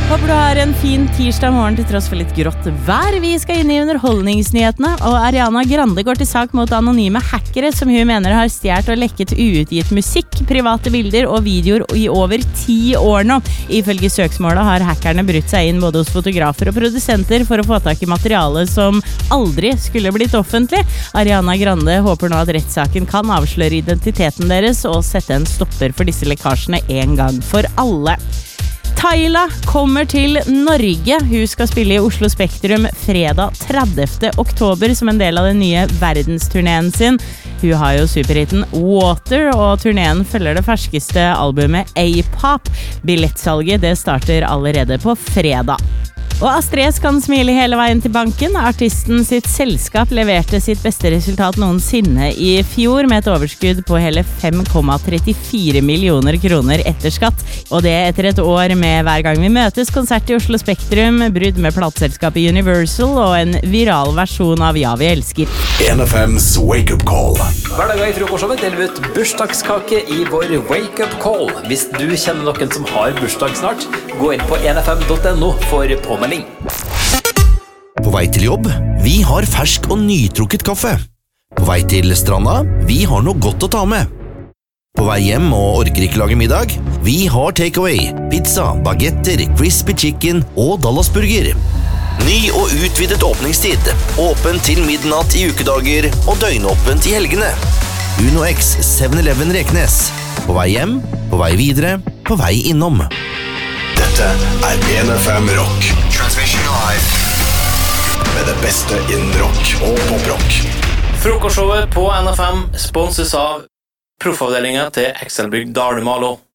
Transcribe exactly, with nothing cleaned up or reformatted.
Håper du har en fin tirsdag morgen til tross for litt grått vær. Vi skal inn i underholdningsnyhetene, og Ariana Grande går til sak mot anonyme hackere som hun mener har stjert og lekket uutgitt musikk, private bilder og videoer i over ti år nå. Ifølge søksmålet har hackerne brutt seg inn både hos fotografer og produsenter for å få tak i materiale som aldri skulle blitt offentlig. Ariana Grande håper nå at rettssaken kan avsløre identiteten deres og sette en stopper for disse lekkasjene en gang for alle. Tyla kommer til Norge. Hun skal spille i Oslo Spektrum fredag tredivte oktober som en del av den nye verdensturneen sin. Hun har jo superhitten Water, og turneen følger det ferskeste albumet A-Pop. Billettsalget det starter allerede på fredag. Og Astrid S kan smile hele veien til banken. Artisten sitt selskap leverte sitt beste resultat noensinne i fjor med et overskudd på hele fem komma trettifire millioner kroner etter skatt. Og det etter et år med Hver gang vi møtes, konsert i Oslo Spektrum, brudd med plateselskapet Universal og en viral versjon av Ja, vi elsker. N F M's Wake Up Call. Hver dag i frokostshowet deler vi ut bursdagskake i vår Wake Up Call. Hvis du kjenner noen som har bursdag snart, gå inn på n f m punktum n o for påmelding. På vei til jobb, vi har fersk og nytrukket kaffe. På vei til stranda, vi har noe godt å ta med. På vei hjem og orker ikke lage middag, vi har takeaway, pizza, bagetter, crispy chicken og Dallasburger. Ny og utvidet åpningstid, åpent til midnatt i ukedager og døgnåpent i helgene. Uno X seven eleven Reknes. På vei hjem, på vei videre, på vei innom. Dette er N F M Rock. Transmission live. Med det beste innen rock og poprock. Frokostshowet på N F M sponses av Proffavdelingen til Excelbygg Dalmalo.